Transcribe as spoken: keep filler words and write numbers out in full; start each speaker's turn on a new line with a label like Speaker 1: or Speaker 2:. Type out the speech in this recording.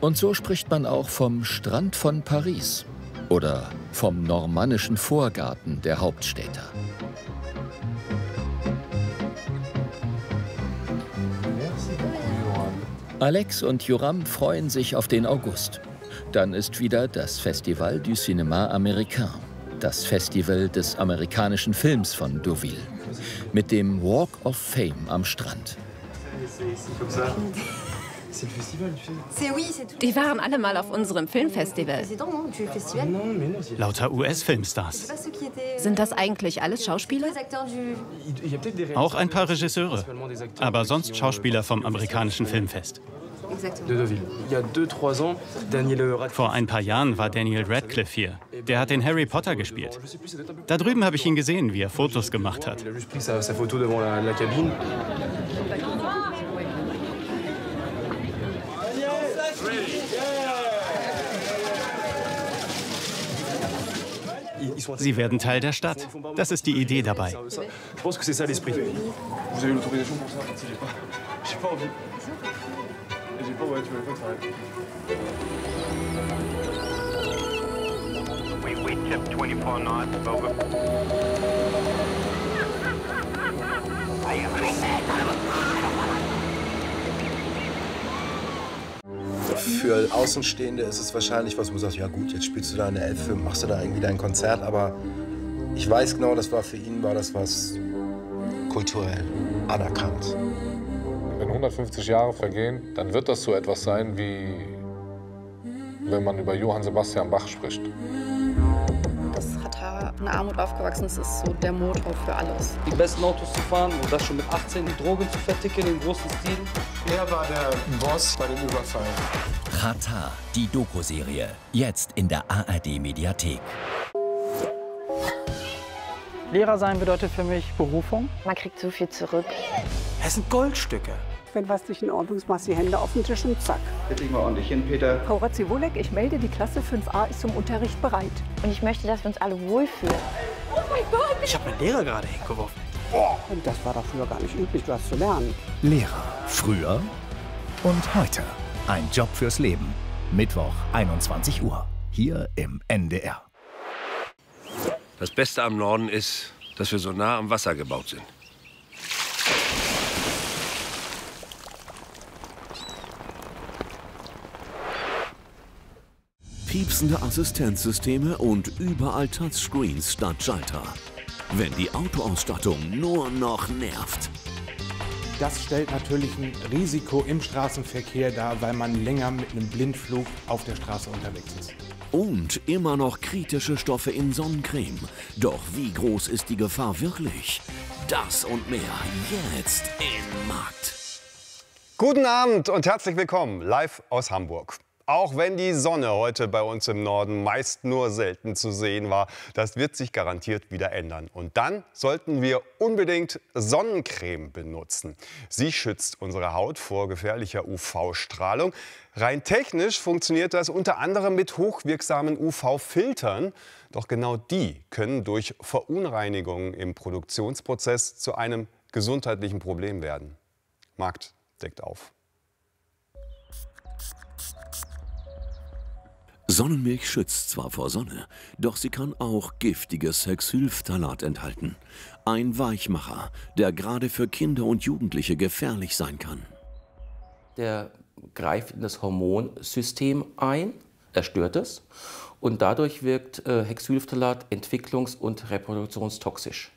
Speaker 1: Und so spricht man auch vom Strand von Paris oder vom normannischen Vorgarten der Hauptstädter. Alex und Joram freuen sich auf den August. Dann ist wieder das Festival du Cinéma Américain, das Festival des amerikanischen Films von Deauville, mit dem Walk of Fame am Strand.
Speaker 2: Die waren alle mal auf unserem Filmfestival.
Speaker 3: Lauter U S-Filmstars.
Speaker 2: Sind das eigentlich alles Schauspieler?
Speaker 3: Auch ein paar Regisseure, aber sonst Schauspieler vom amerikanischen Filmfest. Vor ein paar Jahren war Daniel Radcliffe hier. Der hat den Harry Potter gespielt. Da drüben habe ich ihn gesehen, wie er Fotos gemacht hat. Sie werden Teil der Stadt. Das ist die Idee dabei.
Speaker 4: Für Außenstehende ist es wahrscheinlich was, wo du sagst, ja gut, jetzt spielst du da eine Elfe, machst du da irgendwie dein Konzert, aber ich weiß genau, das war für ihn, war das was kulturell anerkannt.
Speaker 5: Wenn hundertfünfzig Jahre vergehen, dann wird das so etwas sein, wie wenn man über Johann Sebastian Bach spricht.
Speaker 6: Das Rata in Armut aufgewachsen ist, ist so der Motor für alles.
Speaker 7: Die besten Autos zu fahren und das schon mit achtzehn, die Drogen zu verticken im großen Stil.
Speaker 5: Er war der Boss bei dem Überfall.
Speaker 8: Rata, die Doku-Serie, jetzt in der A R D-Mediathek.
Speaker 9: Lehrer sein bedeutet für mich Berufung.
Speaker 6: Man kriegt so viel zurück.
Speaker 9: Es sind Goldstücke.
Speaker 10: Wenn was nicht in Ordnung ist, machst du die Hände auf den Tisch und zack.
Speaker 11: Jetzt leg mal ordentlich hin, Peter.
Speaker 10: Frau Ratziwolek, ich melde, die Klasse fünf a ist zum Unterricht bereit.
Speaker 6: Und ich möchte, dass wir uns alle wohlfühlen.
Speaker 10: Oh mein Gott!
Speaker 9: Ich habe meinen Lehrer gerade hingeworfen.
Speaker 10: Oh. Und das war doch früher gar nicht üblich, was zu lernen.
Speaker 8: Lehrer. Früher und heute. Ein Job fürs Leben. Mittwoch, einundzwanzig Uhr. Hier im N D R.
Speaker 12: Das Beste am Norden ist, dass wir so nah am Wasser gebaut sind.
Speaker 13: Piepsende Assistenzsysteme und überall Touchscreens statt Schalter. Wenn die Autoausstattung nur noch nervt.
Speaker 14: Das stellt natürlich ein Risiko im Straßenverkehr dar, weil man länger mit einem Blindflug auf der Straße unterwegs ist.
Speaker 13: Und immer noch kritische Stoffe in Sonnencreme. Doch wie groß ist die Gefahr wirklich? Das und mehr jetzt im Markt.
Speaker 15: Guten Abend und herzlich willkommen live aus Hamburg. Auch wenn die Sonne heute bei uns im Norden meist nur selten zu sehen war, das wird sich garantiert wieder ändern. Und dann sollten wir unbedingt Sonnencreme benutzen. Sie schützt unsere Haut vor gefährlicher U V-Strahlung. Rein technisch funktioniert das unter anderem mit hochwirksamen U V-Filtern. Doch genau die können durch Verunreinigungen im Produktionsprozess zu einem gesundheitlichen Problem werden. Markt deckt auf.
Speaker 13: Sonnenmilch schützt zwar vor Sonne, doch sie kann auch giftiges Hexylphthalat enthalten. Ein Weichmacher, der gerade für Kinder und Jugendliche gefährlich sein kann.
Speaker 16: Der greift in das Hormonsystem ein, er stört es und dadurch wirkt äh, Hexylphthalat entwicklungs- und reproduktionstoxisch.